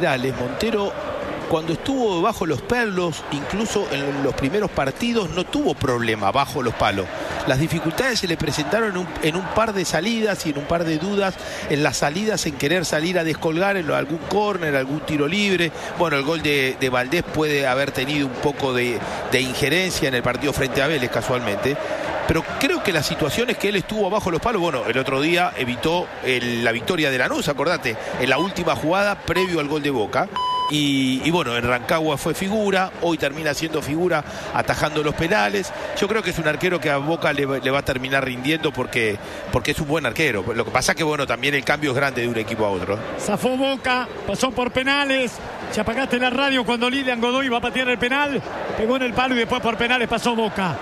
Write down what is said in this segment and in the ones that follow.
Montero, cuando estuvo bajo los palos, incluso en los primeros partidos, no tuvo problema bajo los palos. Las dificultades se le presentaron en un par de salidas y en un par de dudas en las salidas, en querer salir a descolgar en algún córner, algún tiro libre. Bueno, el gol de Valdés puede haber tenido un poco de injerencia en el partido frente a Vélez, casualmente. Pero creo que las situaciones que él estuvo abajo los palos, bueno, el otro día evitó la victoria de Lanús, acordate, en la última jugada previo al gol de Boca. Y bueno, en Rancagua fue figura, hoy termina siendo figura atajando los penales. Yo creo que es un arquero que a Boca le va a terminar rindiendo porque es un buen arquero. Lo que pasa es que bueno, también el cambio es grande de un equipo a otro. Zafó Boca, pasó por penales. Si apagaste la radio cuando Lilian Godoy va a patear el penal, pegó en el palo y después por penales pasó Boca.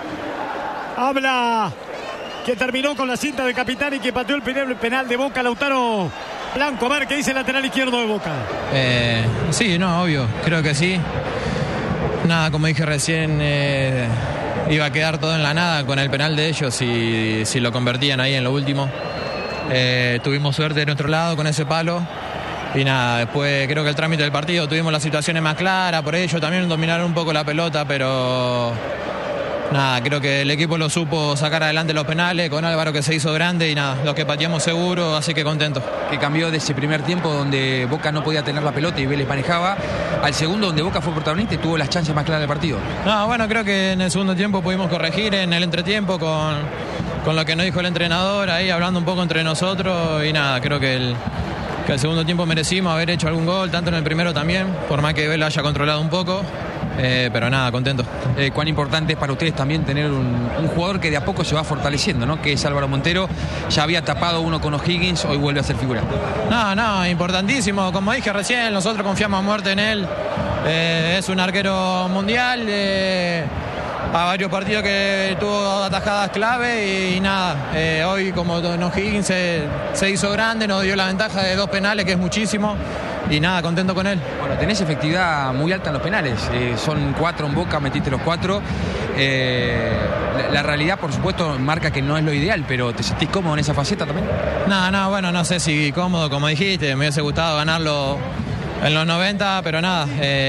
Habla que terminó con la cinta de capitán y que pateó el penal de Boca, Lautaro Blanco. A ver qué dice el lateral izquierdo de Boca. Sí, no, obvio, creo que sí. Nada, como dije recién, iba a quedar todo en la nada con el penal de ellos si lo convertían ahí en lo último. Tuvimos suerte de nuestro lado con ese palo. Y nada, después creo que el trámite del partido tuvimos las situaciones más claras, por ello también dominaron un poco la pelota, pero nada, creo que el equipo lo supo sacar adelante los penales, con Álvaro que se hizo grande y nada, los que pateamos seguro, así que contento. Que cambió de ese primer tiempo donde Boca no podía tener la pelota y Vélez manejaba, al segundo donde Boca fue protagonista y tuvo las chances más claras del partido. No, bueno, creo que en el segundo tiempo pudimos corregir en el entretiempo con lo que nos dijo el entrenador, ahí hablando un poco entre nosotros y nada, creo que el segundo tiempo merecimos haber hecho algún gol, tanto en el primero también, por más que Vélez haya controlado un poco. Pero nada, contento. Cuán importante es para ustedes también tener un jugador que de a poco se va fortaleciendo, ¿no? Que es Álvaro Montero. Ya había tapado uno con O'Higgins, hoy vuelve a ser figura. No, importantísimo. Como dije recién, nosotros confiamos a muerte en él. Es un arquero mundial. A varios partidos que tuvo atajadas clave y nada. Hoy como O'Higgins se hizo grande, nos dio la ventaja de 2 penales, que es muchísimo. Y nada, contento con él. Bueno, tenés efectividad muy alta en los penales. Son 4 en Boca, metiste los 4. La realidad, por supuesto, marca que no es lo ideal, pero ¿te sentís cómodo en esa faceta también? No, bueno, no sé si cómodo, como dijiste. Me hubiese gustado ganarlo en los 90, pero nada.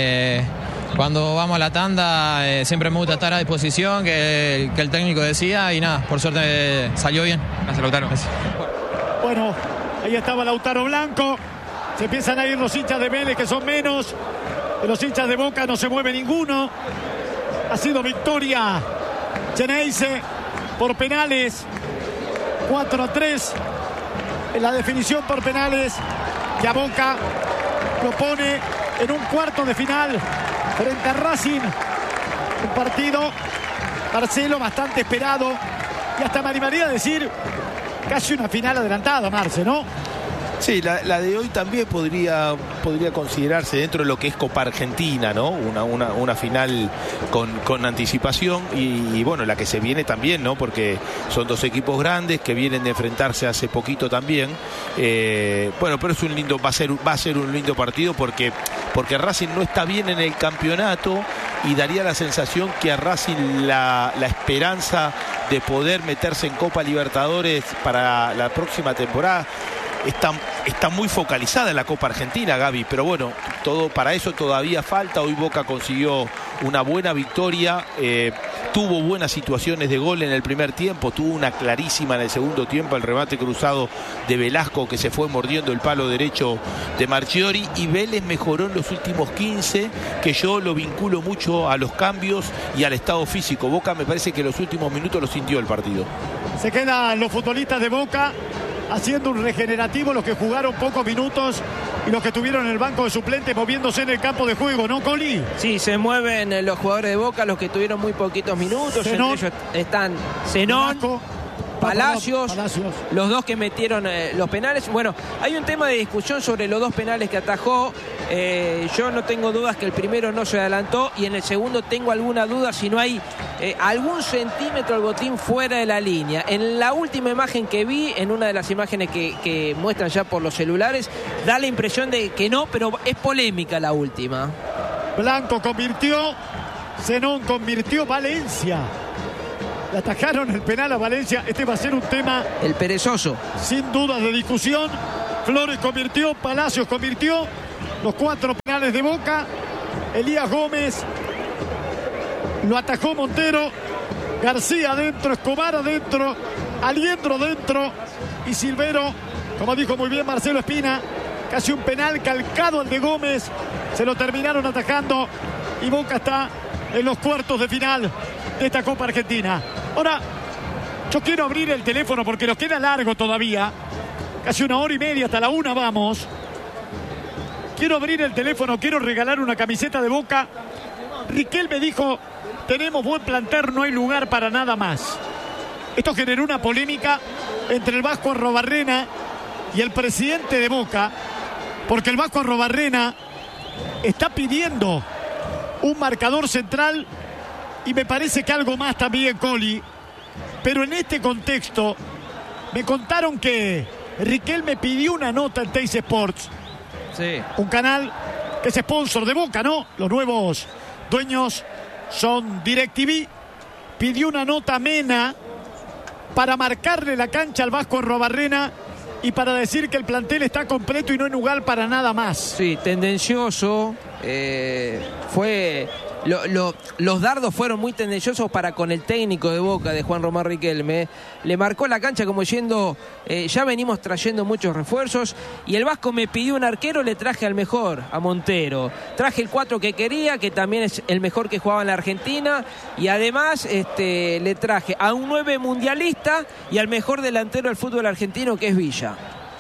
Cuando vamos a la tanda, siempre me gusta estar a disposición, que el técnico decida y nada, por suerte salió bien. Gracias, Lautaro. Bueno, ahí estaba Lautaro Blanco. Se empiezan a ir los hinchas de Vélez, que son menos. De los hinchas de Boca no se mueve ninguno. Ha sido victoria Xeneize por penales. 4-3 en la definición por penales, que a Boca lo pone en un cuarto de final frente a Racing. Un partido, Marcelo, bastante esperado. Y hasta me animaría a decir casi una final adelantada, Marce, ¿no? Sí, la de hoy también podría considerarse dentro de lo que es Copa Argentina, ¿no? Una final con anticipación y bueno, la que se viene también, ¿no? Porque son 2 equipos grandes que vienen de enfrentarse hace poquito también. Bueno, pero es va a ser un lindo partido porque Racing no está bien en el campeonato y daría la sensación que a Racing la esperanza de poder meterse en Copa Libertadores para la próxima temporada está muy focalizada en la Copa Argentina, Gaby, pero bueno, para eso todavía falta. Hoy Boca consiguió una buena victoria, tuvo buenas situaciones de gol en el primer tiempo, tuvo una clarísima en el segundo tiempo, el remate cruzado de Velasco que se fue mordiendo el palo derecho de Marchiori, y Vélez mejoró en los últimos 15, que yo lo vinculo mucho a los cambios y al estado físico. Boca me parece que en los últimos minutos lo sintió el partido. Se quedan los futbolistas de Boca haciendo un regenerativo, los que jugaron pocos minutos y los que estuvieron en el banco de suplentes moviéndose en el campo de juego, ¿no, Coli? Sí, se mueven los jugadores de Boca, los que tuvieron muy poquitos minutos. Zenón, entre ellos están Zenón, Palacios, los 2 que metieron los penales. Bueno, hay un tema de discusión sobre los 2 penales que atajó. Yo no tengo dudas que el primero no se adelantó y en el segundo tengo alguna duda si no hay algún centímetro al botín fuera de la línea. En la última imagen que vi, en una de las imágenes que muestran ya por los celulares, da la impresión de que no, pero es polémica la última. Blanco convirtió, Zenón convirtió, Valencia. Le atajaron el penal a Valencia. Este va a ser un tema, el perezoso, sin dudas de discusión. Flores convirtió, Palacios convirtió. Los 4 penales. penales de Boca. Elías Gómez lo atajó Montero. García adentro, Escobar adentro, Aliendro dentro y Silvero, como dijo muy bien Marcelo Espina, casi un penal calcado al de Gómez. Se lo terminaron atajando y Boca está en los cuartos de final de esta Copa Argentina. Ahora, yo quiero abrir el teléfono porque nos queda largo todavía. Casi 1 hora y media, hasta la 1 vamos. Quiero abrir el teléfono, quiero regalar una camiseta de Boca. Riquelme dijo: tenemos buen plantel, no hay lugar para nada más. Esto generó una polémica entre el Vasco Arrobarrena y el presidente de Boca, porque el Vasco Arrobarrena está pidiendo un marcador central y me parece que algo más también, Coli. Pero en este contexto me contaron que Riquelme pidió una nota en Teis Sports, sí, un canal que es sponsor de Boca, ¿no? Los nuevos dueños son DirecTV. Pidió una nota amena para marcarle la cancha al Vasco Arrobarrena y para decir que el plantel está completo y no hay lugar para nada más. Sí, tendencioso. Fue... Los dardos fueron muy tendenciosos para con el técnico de Boca, de Juan Román Riquelme. Le marcó la cancha como diciendo: ya venimos trayendo muchos refuerzos y el Vasco me pidió un arquero, le traje al mejor, a Montero. Traje el 4 que quería, que también es el mejor que jugaba en la Argentina, y además le traje a un 9 mundialista y al mejor delantero del fútbol argentino, que es Villa.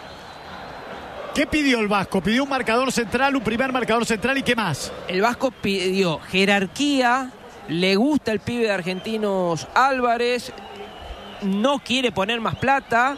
¿Qué pidió el Vasco? Pidió un marcador central, un primer marcador central, ¿y qué más? El Vasco pidió jerarquía, le gusta el pibe de Argentinos Álvarez, no quiere poner más plata,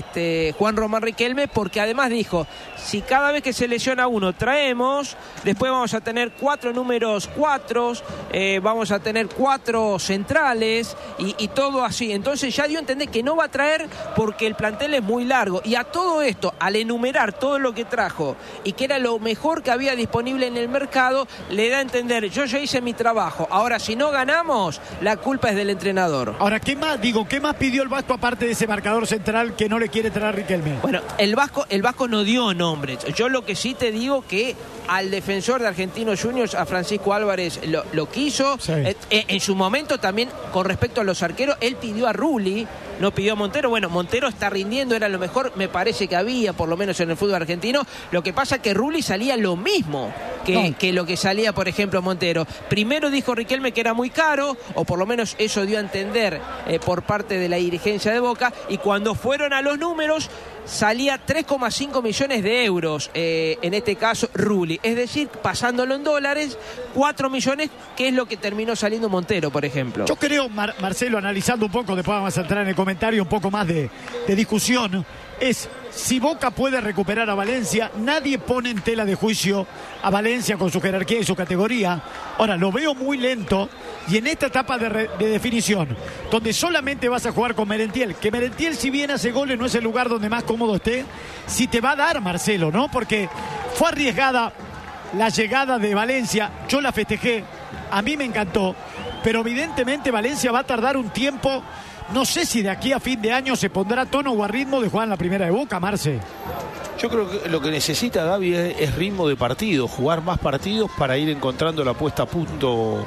Juan Román Riquelme, porque además dijo: si cada vez que se lesiona uno traemos, después vamos a tener 4 números 4, vamos a tener 4 centrales y todo así. Entonces ya dio a entender que no va a traer porque el plantel es muy largo. Y a todo esto, al enumerar todo lo que trajo y que era lo mejor que había disponible en el mercado, le da a entender: yo ya hice mi trabajo, ahora si no ganamos, la culpa es del entrenador. Ahora, ¿qué más pidió el Vasco aparte de ese marcador central que no le quiere traer Riquelme? Bueno, el Vasco no dio nombres. Yo lo que sí te digo que al defensor de Argentinos Juniors, a Francisco Álvarez, lo quiso. Sí. En su momento también, con respecto a los arqueros, él pidió a Rulli, no pidió a Montero. Bueno, Montero está rindiendo, era lo mejor, me parece que había, por lo menos en el fútbol argentino. Lo que pasa es que Rulli salía lo mismo que lo que salía, por ejemplo, Montero. Primero dijo Riquelme que era muy caro, o por lo menos eso dio a entender por parte de la dirigencia de Boca, y cuando fueron a los números, salía 3,5 millones de euros, en este caso Rulli. Es decir, pasándolo en dólares, 4 millones, que es lo que terminó saliendo Montero, por ejemplo. Yo creo, Marcelo, analizando un poco, después vamos a entrar en el comentario un poco más de discusión, es si Boca puede recuperar a Valencia. Nadie pone en tela de juicio a Valencia con su jerarquía y su categoría. Ahora, lo veo muy lento, y en esta etapa de definición, donde solamente vas a jugar con Merentiel, que Merentiel, si bien hace goles, no es el lugar donde más cómodo esté, si te va a dar, Marcelo, ¿no? Porque fue arriesgada la llegada de Valencia, yo la festejé, a mí me encantó, pero evidentemente Valencia va a tardar un tiempo. No sé si de aquí a fin de año se pondrá a tono o a ritmo de jugar en la primera de Boca, Marce. Yo creo que lo que necesita Gaby es ritmo de partido, jugar más partidos para ir encontrando la puesta a punto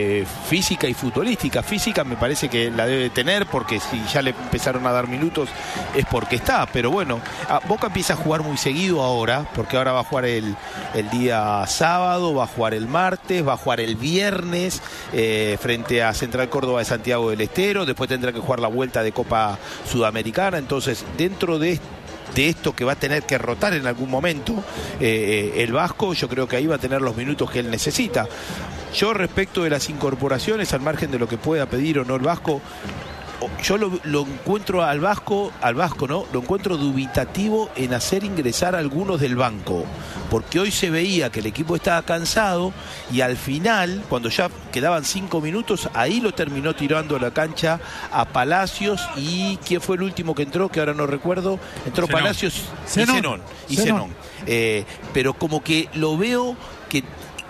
física y futbolística. Física me parece que la debe tener, porque si ya le empezaron a dar minutos es porque está. Pero bueno, Boca empieza a jugar muy seguido ahora, porque ahora va a jugar el día sábado, va a jugar el martes, va a jugar el viernes frente a Central Córdoba de Santiago del Estero. Después tendrá que jugar la vuelta de Copa Sudamericana. Entonces, dentro de esto que va a tener que rotar en algún momento el Vasco, yo creo que ahí va a tener los minutos que él necesita. Yo, respecto de las incorporaciones, al margen de lo que pueda pedir o no el Vasco, yo lo encuentro al Vasco, ¿no? Lo encuentro dubitativo en hacer ingresar a algunos del banco, porque hoy se veía que el equipo estaba cansado y al final, cuando ya quedaban 5 minutos, ahí lo terminó tirando a la cancha a Palacios. ¿Y quién fue el último que entró? Que ahora no recuerdo. Entró Zenón. Palacios y Zenón. Pero como que lo veo que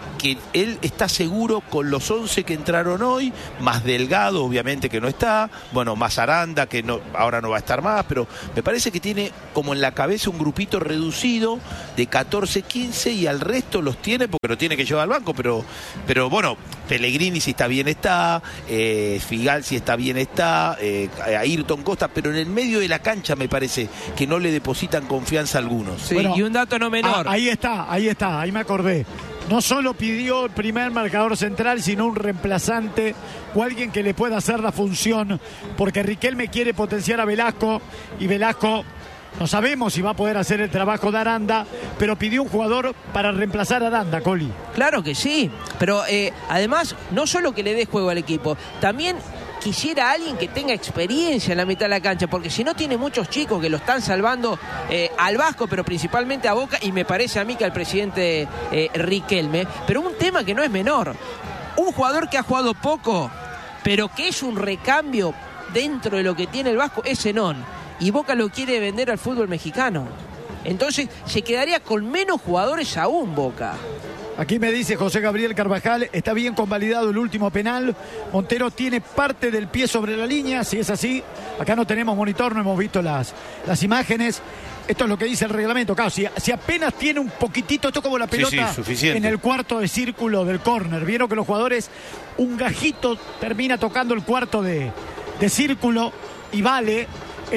que él está seguro con los 11 que entraron hoy, más Delgado obviamente que no está, bueno, más Aranda que no, ahora no va a estar más, pero me parece que tiene como en la cabeza un grupito reducido de 14, 15 y al resto los tiene porque lo tiene que llevar al banco, pero bueno, Pellegrini si está bien está, Figal si está bien está, Ayrton Costa, pero en el medio de la cancha me parece que no le depositan confianza a algunos. Sí, bueno, y un dato no menor. Ahí me acordé. No solo pidió el primer marcador central, sino un reemplazante o alguien que le pueda hacer la función, porque Riquelme quiere potenciar a Velasco y Velasco no sabemos si va a poder hacer el trabajo de Aranda, pero pidió un jugador para reemplazar a Aranda, Coli. Claro que sí, pero además no solo que le dé juego al equipo, también quisiera alguien que tenga experiencia en la mitad de la cancha, porque si no tiene muchos chicos que lo están salvando al Vasco, pero principalmente a Boca, y me parece a mí que al presidente Riquelme. Pero un tema que no es menor, un jugador que ha jugado poco, pero que es un recambio dentro de lo que tiene el Vasco, es Zenón, y Boca lo quiere vender al fútbol mexicano. Entonces se quedaría con menos jugadores aún Boca. Aquí me dice José Gabriel Carvajal, está bien convalidado el último penal. Montero tiene parte del pie sobre la línea, si es así. Acá no tenemos monitor, no hemos visto las imágenes. Esto es lo que dice el reglamento. Claro, si apenas tiene un poquitito, esto como la pelota en el cuarto de círculo del córner. Vieron que los jugadores, un gajito termina tocando el cuarto de círculo y vale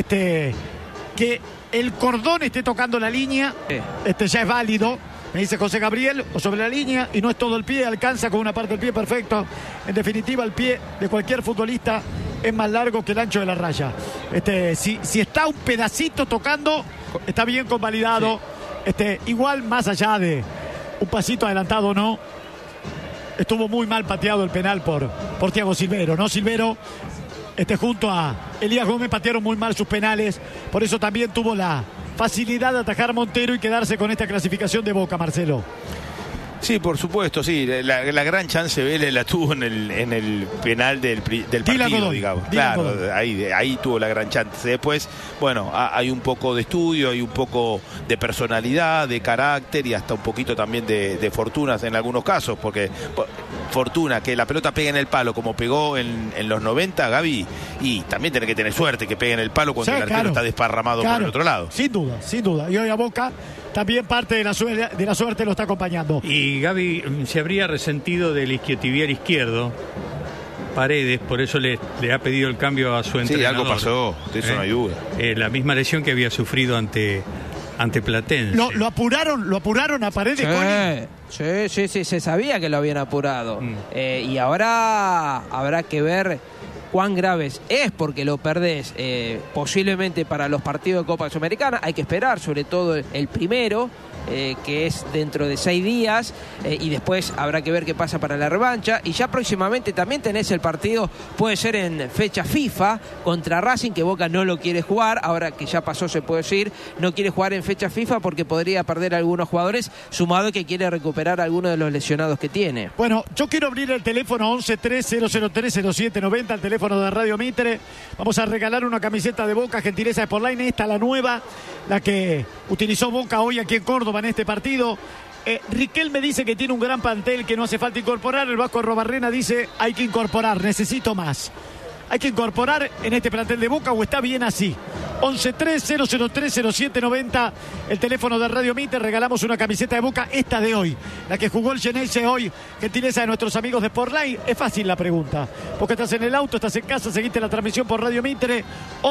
que el cordón esté tocando la línea. Ya es válido. Me dice José Gabriel, o sobre la línea, y no es todo el pie, alcanza con una parte del pie, perfecto. En definitiva, el pie de cualquier futbolista es más largo que el ancho de la raya. Si está un pedacito tocando, está bien convalidado. Igual, más allá de un pasito adelantado o no, estuvo muy mal pateado el penal por Thiago Silvero, ¿no? Silvero, junto a Elías Gómez, patearon muy mal sus penales, por eso también tuvo la facilidad de atajar Montero y quedarse con esta clasificación de Boca, Marcelo. Sí, por supuesto, sí. La gran chance Vélez la tuvo en el penal del partido, digamos. Claro, ahí tuvo la gran chance. Después, bueno, hay un poco de estudio, hay un poco de personalidad, de carácter y hasta un poquito también de fortunas en algunos casos, porque fortuna que la pelota pegue en el palo como pegó en los 90, Gaby, y también tiene que tener suerte que pegue en el palo cuando el arquero está desparramado por el otro lado. Sin duda. Y hoy a Boca también parte de la suerte lo está acompañando. Y Gaby se habría resentido del isquiotibial izquierdo, Paredes, por eso le ha pedido el cambio a su entrenador. Sí, algo pasó, de eso no hay duda. La misma lesión que había sufrido ante Platense. ¿Lo apuraron a Paredes? Sí, se sabía que lo habían apurado. Y ahora habrá que ver cuán graves es, porque lo perdés posiblemente para los partidos de Copa Sudamericana. Hay que esperar, sobre todo el primero, que es dentro de 6 días, y después habrá que ver qué pasa para la revancha. Y ya próximamente también tenés el partido, puede ser en fecha FIFA, contra Racing, que Boca no lo quiere jugar, ahora que ya pasó se puede decir, no quiere jugar en fecha FIFA porque podría perder algunos jugadores, sumado que quiere recuperar algunos de los lesionados que tiene. Bueno, yo quiero abrir el teléfono 11-3003-0790, el teléfono de Radio Mitre. Vamos a regalar una camiseta de Boca, gentileza de Sportline, esta la nueva, la que utilizó Boca hoy aquí en Córdoba en este partido. Riquelme dice que tiene un gran plantel que no hace falta incorporar. El Vasco Arrobarrena dice hay que incorporar, necesito más. Hay que incorporar en este plantel de Boca, o está bien así. 11-3003-0790, el teléfono de Radio Mitre. Regalamos una camiseta de Boca, esta de hoy, la que jugó el Geneise hoy, gentileza de nuestros amigos de Sportline. Es fácil la pregunta, porque estás en el auto, estás en casa, seguiste la transmisión por Radio Mitre.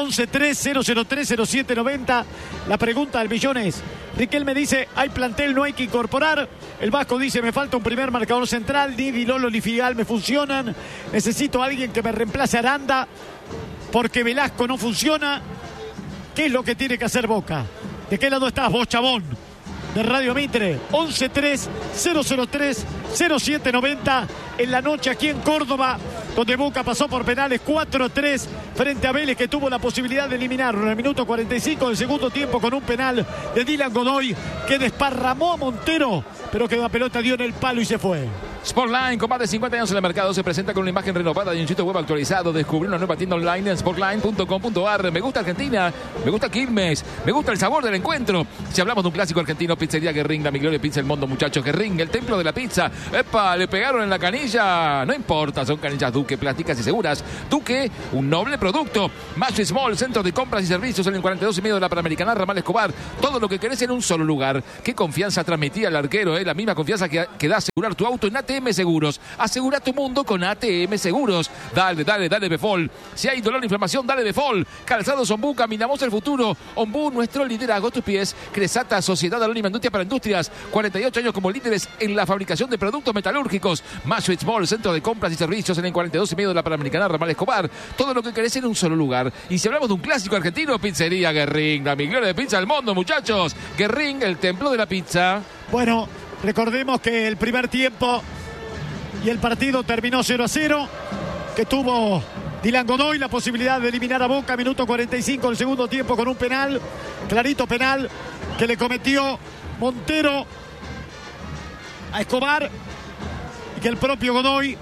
11-3003-0790, la pregunta del millón es: Riquelme dice hay plantel, no hay que incorporar. El Vasco dice me falta un primer marcador central, ni Lolo ni Figal me funcionan, necesito a alguien que me reemplace a Aranda porque Velasco no funciona. ¿Qué es lo que tiene que hacer Boca? ¿De qué lado estás vos, chabón? De Radio Mitre, 11-3-003-0790, en la noche aquí en Córdoba, donde Boca pasó por penales 4-3 frente a Vélez, que tuvo la posibilidad de eliminarlo en el minuto 45 del segundo tiempo con un penal de Dylan Godoy, que desparramó a Montero, pero que la pelota dio en el palo y se fue. Sportline, con más de 50 años en el mercado, se presenta con una imagen renovada y un sitio web actualizado. Descubrí una nueva tienda online en sportline.com.ar. Me gusta Argentina, me gusta Quilmes, me gusta el sabor del encuentro. Si hablamos de un clásico argentino, Pizzería Guerrín, la migliore pizza del mundo, muchachos. Guerrín, el templo de la pizza. ¡Epa! Le pegaron en la canilla. No importa, son canillas Duque, plásticas y seguras. Duque, un noble producto. Match Small, centro de compras y servicios en el 42,5 de la Panamericana, Ramal Escobar. Todo lo que querés en un solo lugar. Qué confianza transmitía el arquero, la misma confianza que da asegurar tu auto en ATM Seguros. Asegura tu mundo con ATM Seguros. Dale Befol. Si hay dolor o inflamación, dale Befol. Calzados Ombú, caminamos el futuro. Ombú, nuestro liderazgo a tus pies. Cresata, Sociedad Anónima Industria para Industrias. 48 años como líderes en la fabricación de productos metalúrgicos. Maswitch Mall, centro de compras y servicios en el 42,5 de la Panamericana, Ramal Escobar. Todo lo que querés en un solo lugar. Y si hablamos de un clásico argentino, Pizzería Guerrín, la migliore de pizza del mundo, muchachos. Guerrín, el templo de la pizza. Bueno, recordemos que el primer tiempo y el partido terminó 0-0, que tuvo Dylan Godoy la posibilidad de eliminar a Boca, minuto 45 del segundo tiempo, con un penal, clarito penal, que le cometió Montero a Escobar, y que el propio Godoy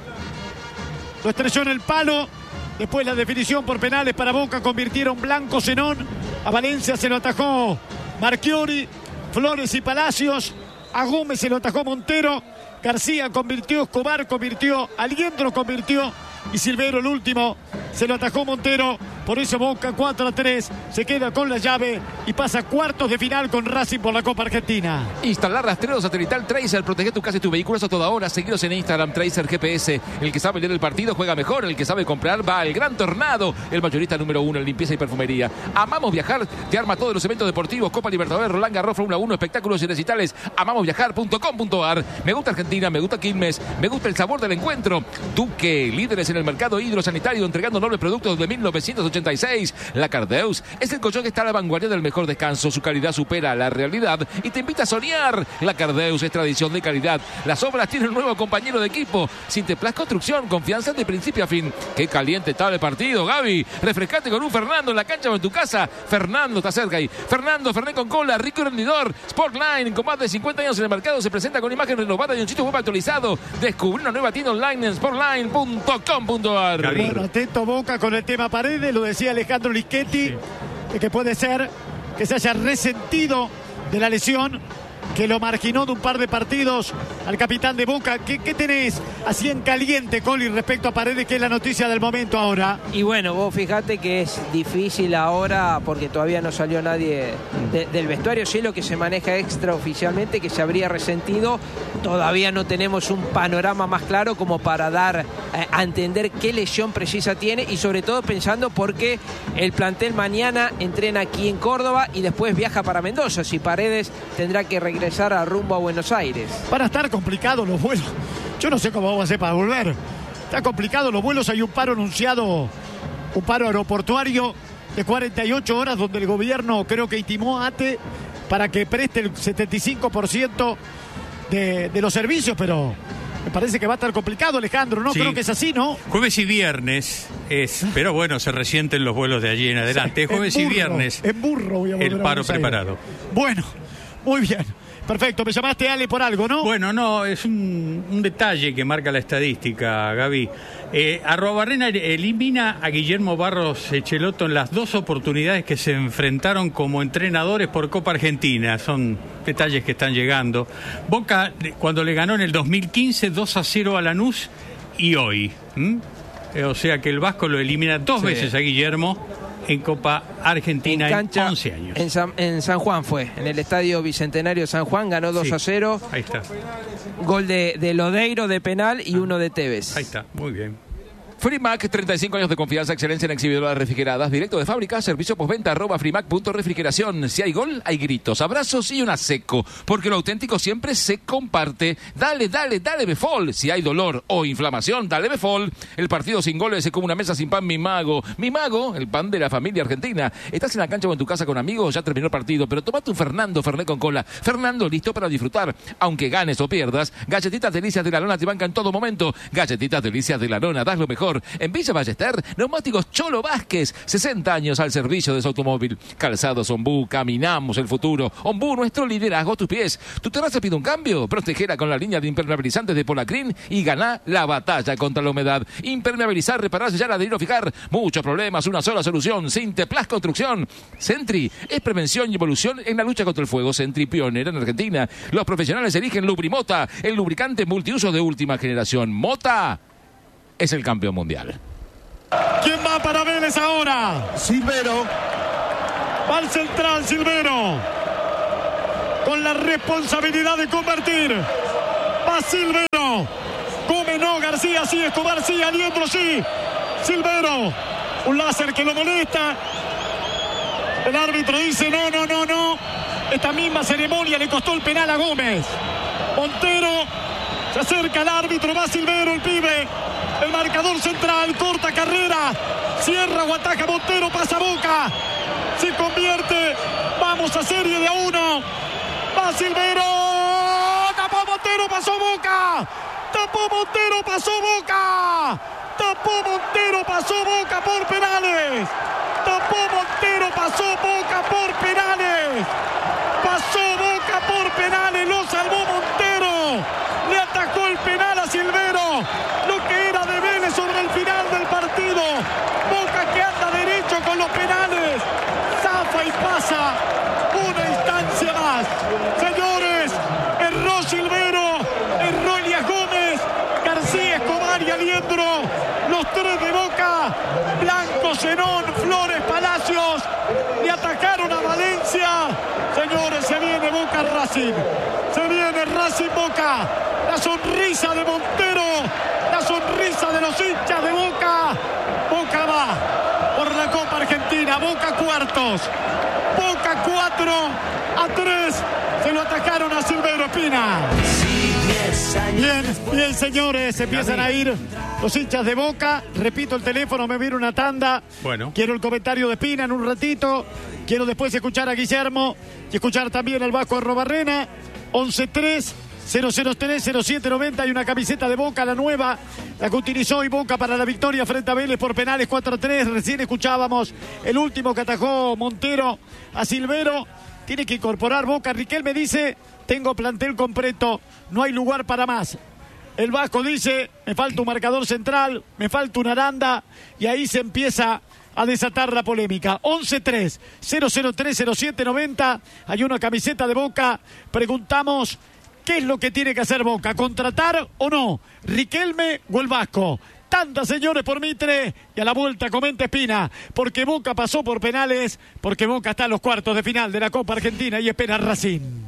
lo estrelló en el palo. Después la definición por penales para Boca, convirtieron Blanco, Zenón, a Valencia se lo atajó Marchiori, Flores y Palacios, a Gómez se lo atajó Montero, García convirtió, Escobar convirtió, Aliendro convirtió y Silvero el último se lo atajó Montero. Por eso Boca 4-3 se queda con la llave y pasa a cuartos de final con Racing por la Copa Argentina. Instalar rastreo satelital Tracer, protege tu casa y tu vehículo a toda hora. Seguiros en Instagram, Tracer GPS. El que sabe leer el partido juega mejor, el que sabe comprar va al Gran Tornado. El mayorista número 1 en limpieza y perfumería. Amamos Viajar, te arma todos los eventos deportivos, Copa Libertadores, Roland Garros, Fórmula 1, espectáculos y recitales. Amamosviajar.com.ar. Me gusta Argentina, me gusta Quilmes, me gusta el sabor del encuentro. Duque, líderes en el mercado hidrosanitario, entregando nobles productos de 1986. La Cardeus es el colchón que está a la vanguardia del mejor descanso. Su calidad supera la realidad y te invita a soñar. La Cardeus es tradición de calidad. Las obras tienen un nuevo compañero de equipo. Sinteplas Construcción, confianza de principio a fin. Qué caliente está el partido, Gaby. Refrescate con un Fernando en la cancha o en tu casa. Fernando está cerca ahí. Fernando, Fernet con cola, rico y rendidor. Sportline, con más de 50 años en el mercado, se presenta con imagen renovada y un sitio web actualizado. Descubrí una nueva tienda online en sportline.com.ar. Bueno, atento Boca con el tema Paredes, lo decía Alejandro Lischetti, que puede ser que se haya resentido de la lesión que lo marginó de un par de partidos al capitán de Boca. ¿Qué tenés así en caliente, Coli, respecto a Paredes, que es la noticia del momento ahora? Y bueno, vos fijate que es difícil ahora porque todavía no salió nadie del vestuario. Sí, lo que se maneja extraoficialmente, que se habría resentido. Todavía no tenemos un panorama más claro como para dar a entender qué lesión precisa tiene, y sobre todo pensando porque el plantel mañana entrena aquí en Córdoba y después viaja para Mendoza. Si Paredes tendrá que regresar a rumbo a Buenos Aires. Van a estar complicados los vuelos. Yo no sé cómo vamos a hacer para volver. Está complicado los vuelos. Hay un paro anunciado, un paro aeroportuario de 48 horas, donde el gobierno creo que intimó a ATE para que preste el 75% de los servicios, pero me parece que va a estar complicado, Alejandro, ¿no? Sí. Creo que es así, ¿no? Jueves y viernes es, pero bueno, se resienten los vuelos de allí en adelante. Jueves y viernes. En burro voy a volver el paro preparado. Bueno, muy bien. Perfecto, me llamaste, Ale, por algo, ¿no? Bueno, no, es un detalle que marca la estadística, Gaby. Arruabarrena elimina a Guillermo Barros Echeloto en las dos oportunidades que se enfrentaron como entrenadores por Copa Argentina. Son detalles que están llegando. Boca, cuando le ganó en el 2015 2-0 a Lanús, y hoy. O sea que el Vasco lo elimina dos veces a Guillermo en Copa Argentina en cancha, 11 años. En San Juan fue, en el Estadio Bicentenario San Juan, ganó 2-0. Ahí está. Gol de Lodeiro de penal y uno de Tevez. Ahí está, muy bien. Freemac, 35 años de confianza, excelencia en exhibidoras refrigeradas, directo de fábrica, servicio postventa, @freemac.refrigeración. Si hay gol, hay gritos, abrazos y un seco, porque lo auténtico siempre se comparte. Dale Befol. Si hay dolor o inflamación, dale Befol. El partido sin goles es como una mesa sin pan, mi mago. Mi mago, el pan de la familia argentina. Estás en la cancha o en tu casa con amigos, ya terminó el partido, pero tomate un Fernando Fernet con cola. Fernando, listo para disfrutar. Aunque ganes o pierdas, Galletitas Delicias de la Lona te banca en todo momento. Galletitas Delicias de la Lona, das lo mejor. mejor. En Villa Ballester, Neumáticos Cholo Vázquez, 60 años al servicio de su automóvil. Calzados Ombú, caminamos el futuro. Ombú, nuestro liderazgo a tus pies. ¿Tu terraza pide un cambio? Protegela con la línea de impermeabilizantes de Polacrin y ganá la batalla contra la humedad. Impermeabilizar, reparar, sellar, adherir o fijar. Muchos problemas, una sola solución. Sinteplas Construcción. Sentry es prevención y evolución en la lucha contra el fuego. Sentry, pionera en Argentina. Los profesionales eligen Lubrimota, el lubricante multiuso de última generación. Mota es el campeón mundial. ¿Quién va para Vélez ahora? Silvero. Va al central Silvero, con la responsabilidad de convertir. Va Silvero. Come no, García sí, Escobar sí, Aliendro sí. Silvero, un láser que lo molesta. El árbitro dice no. Esta misma ceremonia le costó el penal a Gómez. Montero se acerca al árbitro, va Silvero, el pibe. El marcador central, corta carrera. Cierra o ataca Montero, pasa Boca. Se convierte, vamos a serie de a 1. Va Silvero. Tapó Montero, pasó Boca. Tapó Montero, pasó Boca. Tapó Montero, pasó Boca por penales. Tapó Montero, pasó Boca por penales. Pasó Boca por penales, lo salvó Montero. Le atacó el penal a Silvero. Lo que era de Vélez sobre el final del partido. Boca que anda derecho con los penales. Zafa y pasa una instancia más. Señores, erró Silvero, erró Elías Gómez, García, Escobar y Aliendro. Los tres de Boca, Blanco, Zenón, Flores, Palacios, le atacaron a Valencia. Señores, se viene Boca Racing. Se viene Racing Boca. La sonrisa de Montero, la sonrisa de los hinchas de Boca. Boca va por la Copa Argentina. Boca cuartos. Boca 4-3. Se lo atacaron a Silvero Espina. Bien, señores, se empiezan a ir los hinchas de Boca. Repito el teléfono, me viene una tanda. Bueno. Quiero el comentario de Espina en un ratito. Quiero después escuchar a Guillermo y escuchar también al Vasco Arrobarrena. 11-3-003-0790. Hay una camiseta de Boca, la nueva, la que utilizó hoy Boca para la victoria frente a Vélez por penales 4-3. Recién escuchábamos el último que atajó Montero a Silvero. Tiene que incorporar Boca. Riquelme dice: tengo plantel completo, no hay lugar para más. El Vasco dice: me falta un marcador central, me falta una Aranda, y ahí se empieza a desatar la polémica. 11-3-003-0790. Hay una camiseta de Boca. Preguntamos: ¿qué es lo que tiene que hacer Boca? ¿Contratar o no? ¿Riquelme o el Vasco? Tanta, señores, por Mitre. Y a la vuelta comenta Espina, porque Boca pasó por penales, porque Boca está en los cuartos de final de la Copa Argentina y espera Racing.